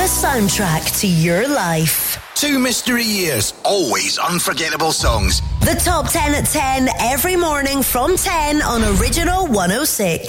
soundtrack to your life. 2 mystery years, always unforgettable songs. The Top 10 at 10 every morning from 10 on Original 106.